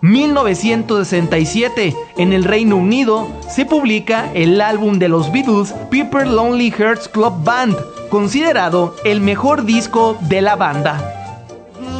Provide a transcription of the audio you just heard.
1967, en el Reino Unido, se publica el álbum de los Beatles, Pepper's Lonely Hearts Club Band, considerado el mejor disco de la banda.